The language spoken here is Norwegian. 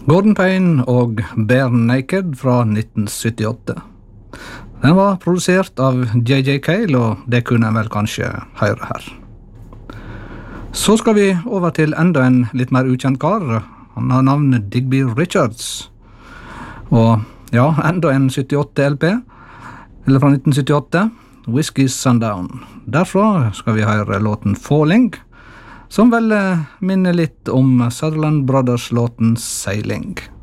Gordon Payne og Bare Naked fra 1978. Den var produsert av J.J. Cale, og det kunne en vel kanskje høre her. Så skal vi over til enda en litt mer ukjent kar. Han har navnet Digby Richards. Og ja, enda en 78-LP, eller fra 1978, Whiskey Sundown. Derfra skal vi høre låten Falling, som vel minner litt om Sutherland Brothers-låten Sailing.